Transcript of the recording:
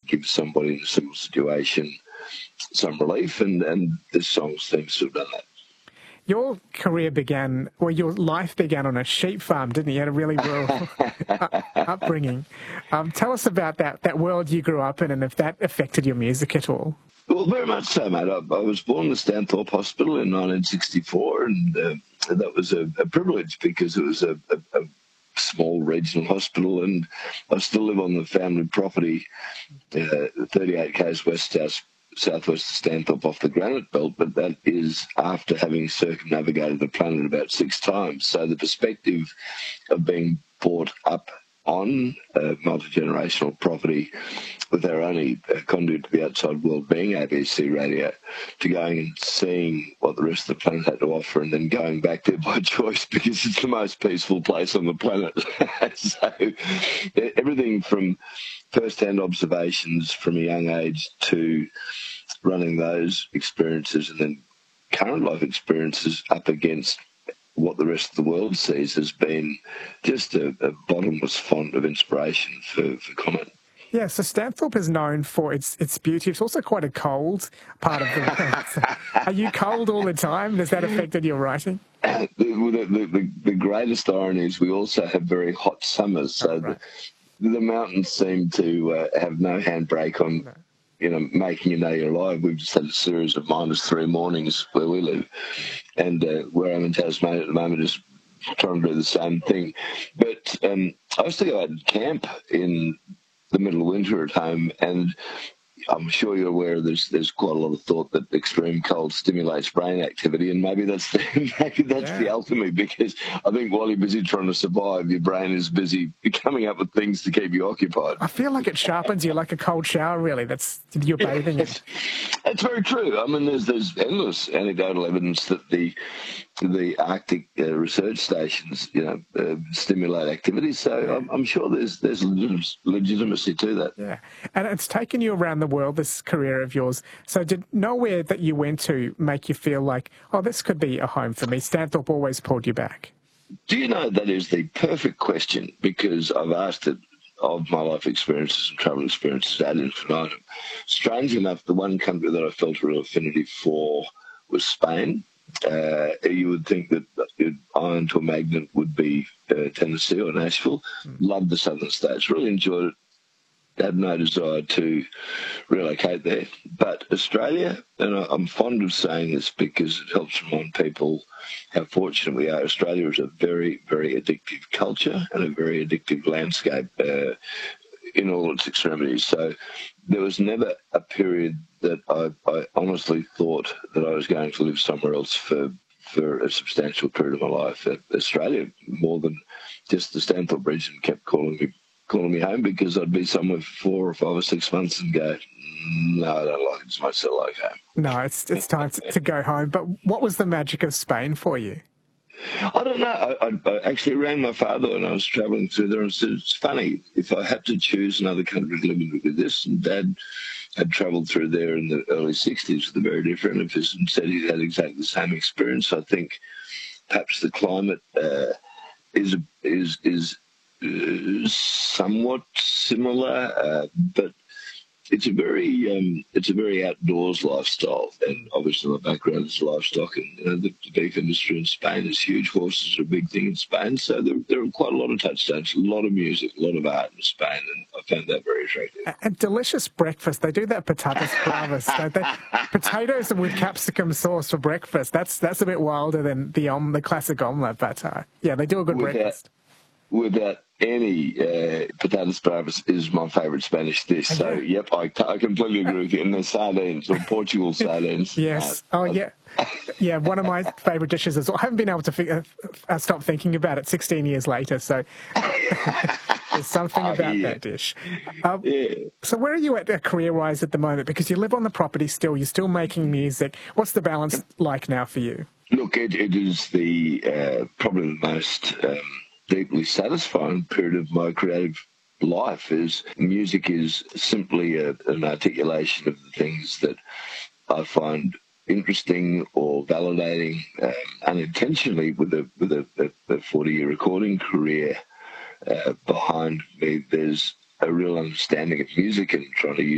give somebody in a similar situation some relief, and this song seems to have done that. Your career began, or your life began on a sheep farm, didn't you? You had a really rural upbringing. Tell us about that world you grew up in and if that affected your music at all. Well, very much so, mate. I was born in the Stanthorpe Hospital in 1964, and that was a privilege because it was a small regional hospital, and I still live on the family property, 38 k's southwest of Stanthorpe off the Granite Belt, but that is after having circumnavigated the planet about 6 times. So the perspective of being brought up on multi-generational property with our only conduit to the outside world being ABC radio, to going and seeing what the rest of the planet had to offer and then going back there by choice because it's the most peaceful place on the planet. So everything from first-hand observations from a young age to running those experiences and then current life experiences up against what the rest of the world sees has been just a bottomless font of inspiration for comment. Yeah, so Stanthorpe is known for its beauty. It's also quite a cold part of the world. So are you cold all the time? Has that affected your writing? The greatest irony is we also have very hot summers. So right. the mountains seem to have no handbrake on making you know you're alive. We've just had a series of -3 mornings where we live. And where I'm in Tasmania at the moment is trying to do the same thing. But I used to go out and camp in the middle of winter at home, and I'm sure you're aware there's quite a lot of thought that extreme cold stimulates brain activity, and maybe that's the ultimate, because I think while you're busy trying to survive, your brain is busy coming up with things to keep you occupied. I feel like it sharpens you like a cold shower, really. You're bathing in. That's very true. I mean, there's endless anecdotal evidence that the Arctic research stations, stimulate activity. So I'm sure there's legitimacy to that. Yeah, and it's taken you around the world, this career of yours. So did nowhere that you went to make you feel like, oh, this could be a home for me? Stanthorpe always pulled you back. Do you know that is the perfect question, because I've asked it of my life experiences and travel experiences ad infinitum. Strange enough, the one country that I felt a real affinity for was Spain. You would think that iron to a magnet would be Tennessee or Nashville. Loved the southern states, really enjoyed it. Had no desire to relocate there. But Australia, and I'm fond of saying this because it helps remind people how fortunate we are. Australia is a very, very addictive culture and a very addictive landscape in all its extremities. So there was never a period that I honestly thought that I was going to live somewhere else for a substantial period of my life. Australia, more than just the Stanthorpe region, kept calling me home, because I'd be somewhere for 4 or 5 or 6 months and go, no, I don't like it as much as I like home. No, it's time to go home. But what was the magic of Spain for you? I don't know. I actually rang my father when I was travelling through there and said, it's funny, if I had to choose another country to live in, with this, and Dad had travelled through there in the early 60s with a very dear friend of his and said he had exactly the same experience. I think perhaps the climate is somewhat similar, but it's a very outdoors lifestyle, and obviously my background is livestock, and the beef industry in Spain is huge. Horses are a big thing in Spain, so there are quite a lot of touchstones, a lot of music, a lot of art in Spain, and I found that very attractive. And delicious breakfast. They do that patatas bravas, don't they? Potatoes with capsicum sauce for breakfast. That's a bit wilder than the classic omelette, but yeah, they do a good breakfast. Without any patatas bravas is my favourite Spanish dish. So, yep, I completely agree with you. And the sardines, or Portugal sardines. Yes. Yeah, one of my favourite dishes as well. I haven't been able to stop thinking about it 16 years later, so there's something about that dish. So where are you at career-wise at the moment? Because you live on the property still, you're still making music. What's the balance like now for you? Look, it is probably the most deeply satisfying period of my creative life. Is music is simply an articulation of the things that I find interesting or validating. Unintentionally, with a 40-year recording career behind me, there's a real understanding of music and trying to use